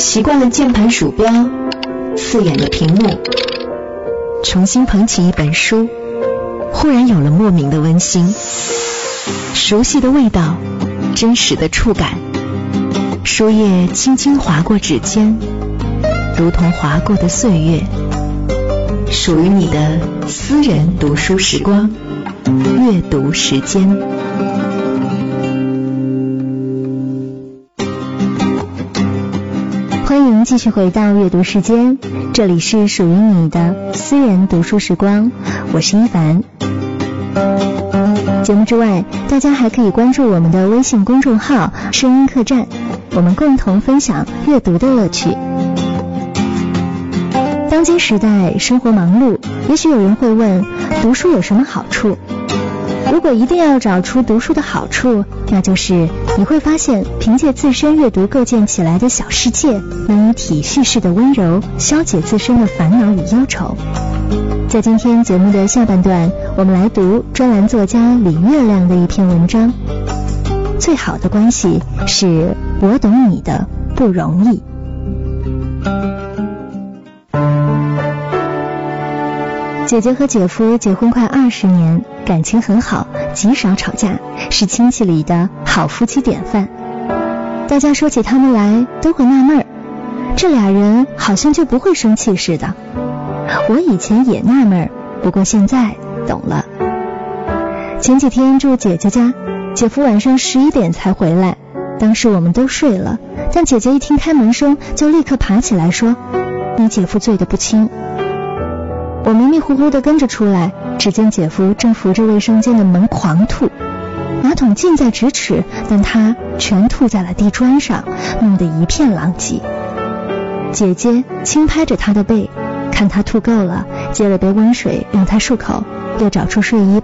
习惯了键盘鼠标，刺眼的屏幕，重新捧起一本书，忽然有了莫名的温馨，熟悉的味道，真实的触感，书页轻轻划过指尖，如同划过的岁月，属于你的私人读书时光，阅读时间。 欢迎继续回到阅读时间，这里是属于你的私人读书时光，我是一凡。节目之外，大家还可以关注我们的微信公众号声音客栈，我们共同分享阅读的乐趣。当今时代生活忙碌，也许有人会问，读书有什么好处？如果一定要找出读书的好处，那就是你会发现，凭借自身阅读构建起来的小世界，能以体叙事的温柔消解自身的烦恼与忧愁。在今天节目的下半段，我们来读专栏作家李月亮的一篇文章，最好的关系是我懂你的不容易。姐姐和姐夫结婚快20年，感情很好，极少吵架，是亲戚里的好夫妻典范。大家说起他们来都会纳闷，这俩人好像就不会生气似的。我以前也纳闷，不过现在懂了。前几天住姐姐家，姐夫晚上11点才回来，当时我们都睡了，但姐姐一听开门声就立刻爬起来说，你姐夫醉得不轻。我迷迷糊糊地跟着出来，只见姐夫正扶着卫生间的门狂吐，马桶近在咫尺，但他全吐在了地砖上，弄得一片狼藉。姐姐轻拍着他的背，看他吐够了，接了杯温水让他漱口，又找出睡衣